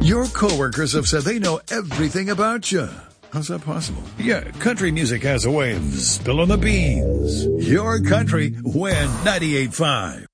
Your coworkers have said they know everything about you. How's that possible? Yeah, country music has a way of spilling the beans. Your country, Win 98.5.